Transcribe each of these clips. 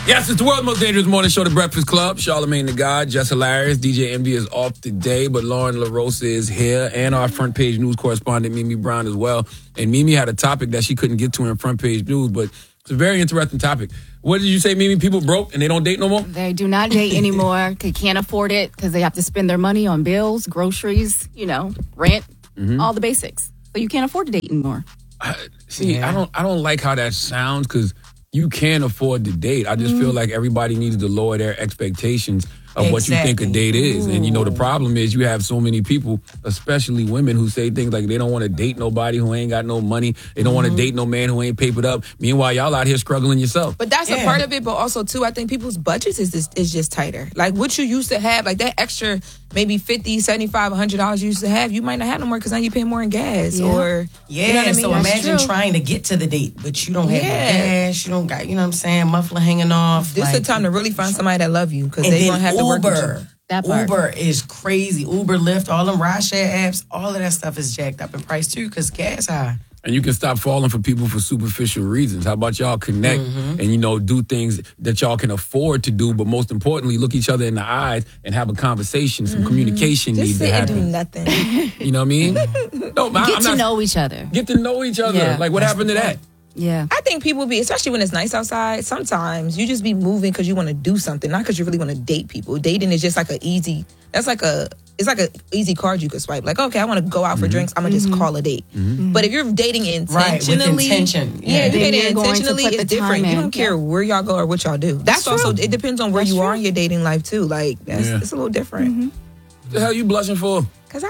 Yes, it's the world's most dangerous morning show, The Breakfast Club. Charlamagne the God, Jess Hilarious. DJ MD is off today, but Lauren LaRosa is here, and our front page news correspondent, Mimi Brown, as well. And Mimi had a topic that she couldn't get to in front page news, but it's a very interesting topic. What did you say, Mimi? People broke and they don't date no more? They do not date anymore. They can't afford it because they have to spend their money on bills, groceries, rent, all the basics. So you can't afford to date anymore. I don't like how that sounds because you can't afford to date. I just feel like everybody needs to lower their expectations of what you think a date is. And, the problem is you have so many people, especially women, who say things like they don't want to date nobody who ain't got no money. They don't want to date no man who ain't papered up. Meanwhile, y'all out here struggling yourself. But that's a part of it. But also, too, I think people's budgets is just tighter. Like, what you used to have, like that extra maybe $50, $75, $100 you used to have, you might not have no more because now you pay more in gas. Or you know what I mean? So imagine trying to get to the date, but you don't have the gas, you don't got, muffler hanging off. This is the time to really find somebody that love you because they're going to have to work with you. Uber is crazy. Uber, Lyft, all them rideshare apps, all of that stuff is jacked up in price too because gas high. And you can stop falling for people for superficial reasons. How about y'all connect and, do things that y'all can afford to do, but most importantly, look each other in the eyes and have a conversation, some communication needs to happen. Just sit and do nothing. You know what I mean? No, Get to know each other. Get to know each other. Yeah. Like, what happened to that? Yeah. I think people especially when it's nice outside, sometimes you just be moving because you want to do something, not because you really want to date people. Dating is just like it's like an easy card you could swipe. Like, okay, I want to go out for drinks. I'm going to just call a date. But if you're dating intentionally. Right, with intention. Yeah, if you're dating you're going to intentionally, put it's the different. time You in. don't care where y'all go or what y'all do. That's also, it depends on where you are in your dating life too. Like, it's a little different. What the hell you blushing for? Because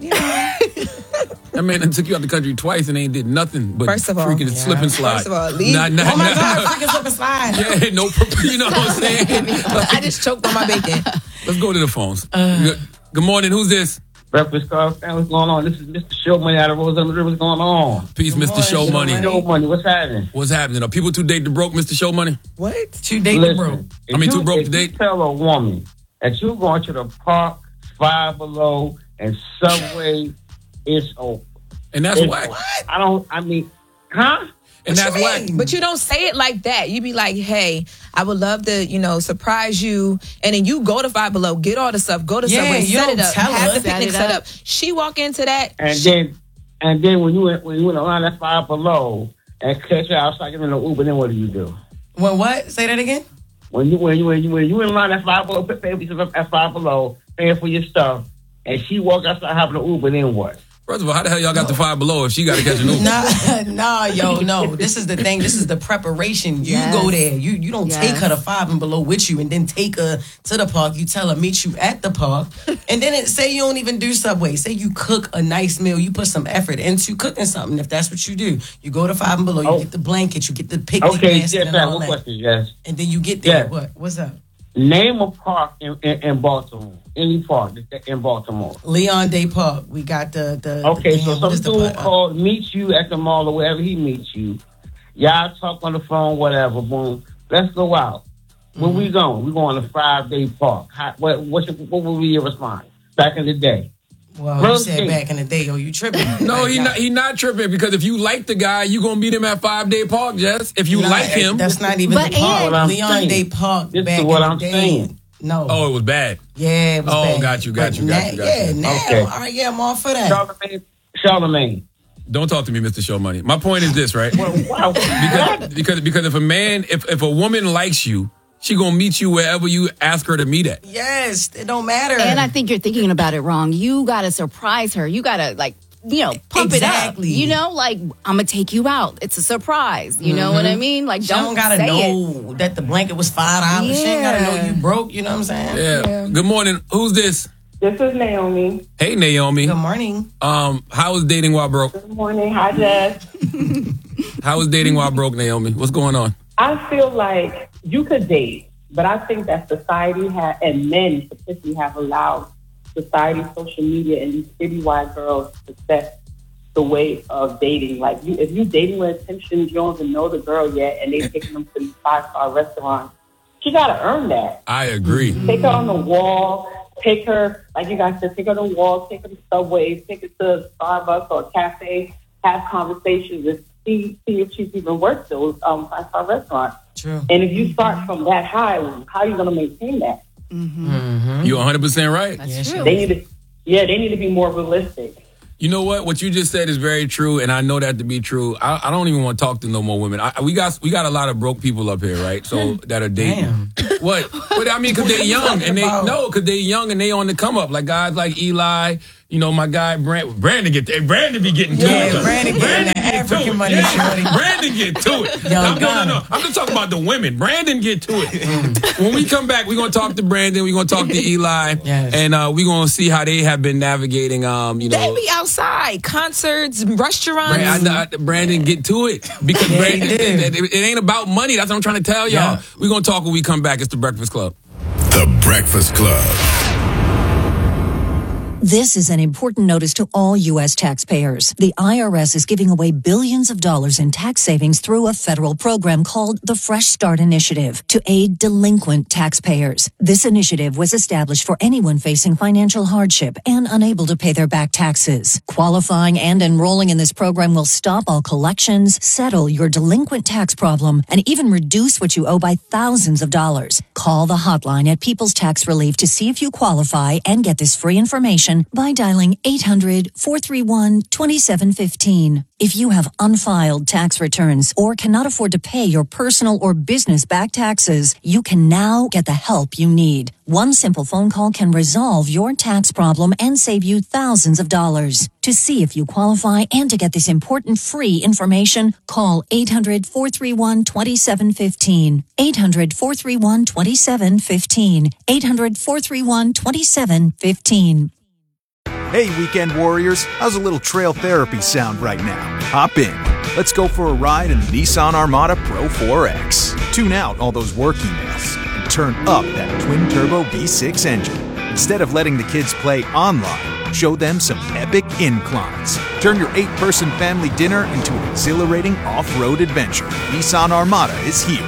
That man done took you out the country twice and ain't did nothing but First of all, freaking slip and slide. First of all, leave. Oh my God, freaking slip and slide. Yeah, no, you know what I'm saying? I just choked on my bacon. Let's go to the phones. Good morning. Who's this? Breakfast Club, what's going on? This is Mr. Show Money out of Roseland. What's going on? Peace, Mr. Show Money. Show Money, what's happening? What's happening? Are people too date to broke, Mr. Show Money? What? Too date to broke. Too broke to date? You tell a woman that you're going to the park, Five Below, and Subway, it's over. And that's whack. Huh? And that's whack. But you don't say it like that. You be like, hey, I would love to, surprise you. And then you go to Five Below, get all the stuff, go to Subway, set it up, have the picnic set up. She walk into that. And then when you went around that Five Below and catch her outside in the Uber, then what do? When what? Say that again? When you in line at Five Below, at Five Below, paying for your stuff, and she walk outside having an Uber, then what? First of all, how the hell y'all got the Five Below if she got to catch an Uber? No. This is the thing. This is the preparation. You go there. You don't take her to Five and Below with you and then take her to the park. You tell her, meet you at the park. And then say you don't even do Subway. Say you cook a nice meal. You put some effort into cooking something if that's what you do. You go to Five and Below. You get the blanket. You get the picnic basket and all that. Question, yes. And then you get there. Yes. What's up? Name a park in Baltimore. Any park in Baltimore. Leon Day Park. We got the Okay, so some dude called, meets you at the mall or wherever he meets you. Y'all talk on the phone, whatever. Boom. Let's go out. Where we going? We going to 5-day park. What would be your response? Back in the day. Well, you said back in the day, you tripping. No, he not tripping because if you like the guy, you gonna meet him at 5-day park, Jess. If you like him. That's not even the park. Leon Day Park. This is what I'm saying. No. Oh, it was bad. Yeah, it was bad. Got you. Yeah, now, okay. All right, I'm all for that. Charlamagne. Don't talk to me, Mr. Show Money. My point is this, right? Wow. because if a woman likes you, she gonna meet you wherever you ask her to meet at. Yes, it don't matter. And I think you're thinking about it wrong. You gotta surprise her. You gotta pump it up. I'm gonna take you out. It's a surprise. You know what I mean? Like, she don't gotta know that the blanket was $5. She ain't gotta know you broke. You know what I'm saying? Yeah. Good morning. Who's this? This is Naomi. Hey, Naomi. Good morning. How was dating while broke? Good morning. Hi, Jess. How was dating while broke, Naomi? What's going on? I feel like you could date, but I think that society and men particularly have allowed society, social media, and these citywide girls to set the way of dating. Like, if you're dating with intentions, you don't even know the girl yet, and they taking them to these 5-star restaurants. You gotta earn that. I agree. Take her on the wall. Take her, like you guys said, take her to the wall. Take her to Subway. Take her to Starbucks or a cafe. Have conversations and see if she's even worth those 5-star restaurants. True. And if you start from that high, how are you going to maintain that? You're 100% right. That's true. They need to be more realistic. You know what? What you just said is very true, and I know that to be true. I don't even want to talk to no more women. We got a lot of broke people up here, right? So that are dating. Damn. What? But I mean, because they're young and because they're young and they on the come up. Like guys like Eli. You know, my guy Brandon be getting to it. Brandon getting that African money. Yeah. Brandon get to it. No. I'm just talking about the women. Brandon get to it. When we come back, we're going to talk to Brandon. We're going to talk to Eli. Yes. And we're going to see how they have been navigating, They be outside, concerts, restaurants. Brandon get to it. Because it ain't about money. That's what I'm trying to tell y'all. Yeah. We're going to talk when we come back. It's The Breakfast Club. The Breakfast Club. This is an important notice to all U.S. taxpayers. The IRS is giving away billions of dollars in tax savings through a federal program called the Fresh Start Initiative to aid delinquent taxpayers. This initiative was established for anyone facing financial hardship and unable to pay their back taxes. Qualifying and enrolling in this program will stop all collections, settle your delinquent tax problem, and even reduce what you owe by thousands of dollars. Call the hotline at People's Tax Relief to see if you qualify and get this free information by dialing 800-431-2715. If you have unfiled tax returns or cannot afford to pay your personal or business back taxes, you can now get the help you need. One simple phone call can resolve your tax problem and save you thousands of dollars. To see if you qualify and to get this important free information, call 800-431-2715. 800-431-2715. 800-431-2715. Hey, weekend warriors, how's a little trail therapy sound right now? Hop in. Let's go for a ride in the Nissan Armada Pro 4X. Tune out all those work emails and turn up that twin-turbo V6 engine. Instead of letting the kids play online, show them some epic inclines. Turn your 8-person family dinner into an exhilarating off-road adventure. Nissan Armada is here.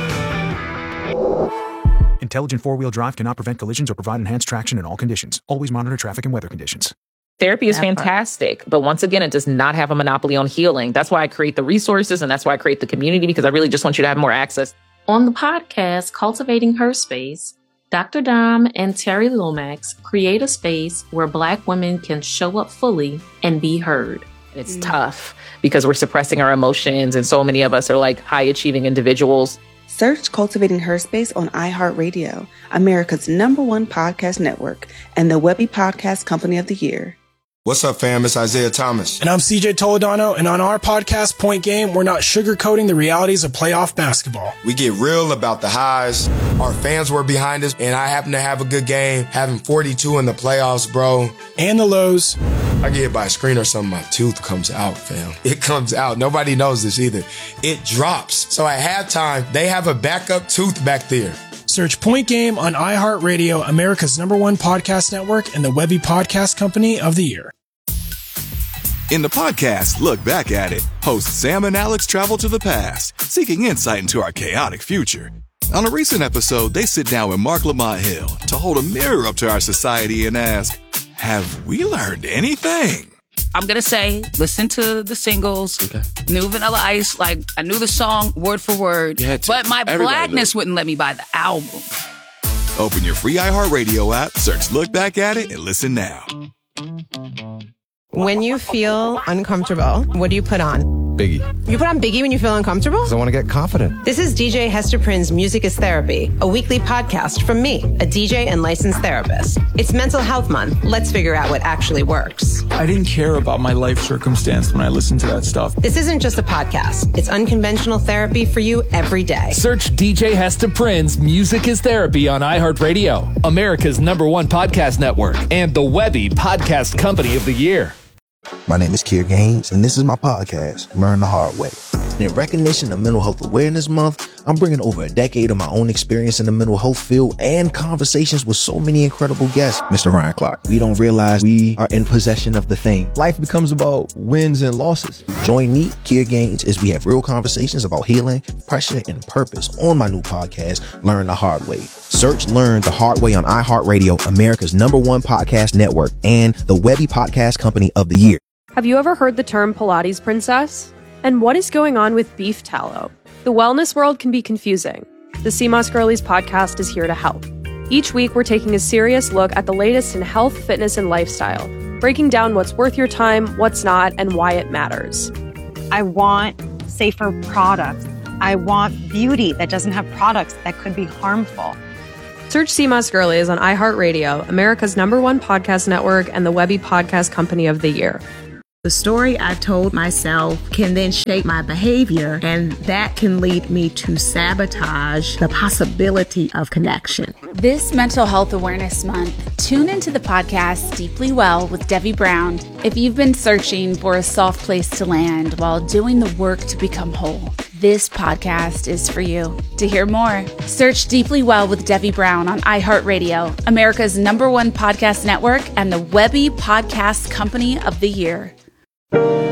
Intelligent four-wheel drive cannot prevent collisions or provide enhanced traction in all conditions. Always monitor traffic and weather conditions. Therapy is fantastic, but once again, it does not have a monopoly on healing. That's why I create the resources and that's why I create the community, because I really just want you to have more access. On the podcast, Cultivating Her Space, Dr. Dom and Terry Lomax create a space where Black women can show up fully and be heard. It's tough because we're suppressing our emotions, and so many of us are like high-achieving individuals. Search Cultivating Her Space on iHeartRadio, America's #1 podcast network, and the Webby Podcast Company of the Year. What's up, fam? It's Isaiah Thomas. And I'm CJ Toledano, and on our podcast, Point Game, we're not sugarcoating the realities of playoff basketball. We get real about the highs. Our fans were behind us, and I happen to have a good game, having 42 in the playoffs, bro. And the lows. I get hit by a screen or something, my tooth comes out, fam. It comes out. Nobody knows this either. It drops. So at halftime, they have a backup tooth back there. Search Point Game on iHeartRadio, America's #1 podcast network, and the Webby Podcast Company of the Year. In the podcast, Look Back at It, hosts Sam and Alex travel to the past, seeking insight into our chaotic future. On a recent episode, they sit down with Mark Lamont Hill to hold a mirror up to our society and ask, have we learned anything? I'm going to say, listen to the singles, New Vanilla Ice, like I knew the song word for word, but my blackness wouldn't let me buy the album. Open your free iHeartRadio app, search Look Back at It, and listen now. When you feel uncomfortable, what do you put on? Biggie. You put on Biggie when you feel uncomfortable? Because I want to get confident. This is DJ Hester Prynne's Music is Therapy, a weekly podcast from me, a DJ and licensed therapist. It's Mental Health Month. Let's figure out what actually works. I didn't care about my life circumstance when I listened to that stuff. This isn't just a podcast. It's unconventional therapy for you every day. Search DJ Hester Prynne's Music is Therapy on iHeartRadio, America's #1 podcast network, and the Webby Podcast Company of the Year. My name is Kier Gaines, and this is my podcast, Learn the Hard Way. And in recognition of Mental Health Awareness Month, I'm bringing over a decade of my own experience in the mental health field and conversations with so many incredible guests. Mr. Ryan Clark, we don't realize we are in possession of the thing. Life becomes about wins and losses. Join me, Kier Gaines, as we have real conversations about healing, pressure, and purpose on my new podcast, Learn the Hard Way. Search Learn the Hard Way on iHeartRadio, America's #1 podcast network, and the Webby Podcast Company of the Year. Have you ever heard the term Pilates princess? And what is going on with beef tallow? The wellness world can be confusing. the CMOS Girlies podcast is here to help. Each week, we're taking a serious look at the latest in health, fitness, and lifestyle, breaking down what's worth your time, what's not, and why it matters. I want safer products. I want beauty that doesn't have products that could be harmful. Search CMOS Girlies on iHeartRadio, America's #1 podcast network, and the Webby Podcast Company of the Year. The story I've told myself can then shape my behavior, and that can lead me to sabotage the possibility of connection. This Mental Health Awareness Month, tune into the podcast Deeply Well with Debbie Brown. If you've been searching for a soft place to land while doing the work to become whole, this podcast is for you. To hear more, search Deeply Well with Debbie Brown on iHeartRadio, America's #1 podcast network, and the Webby Podcast Company of the Year.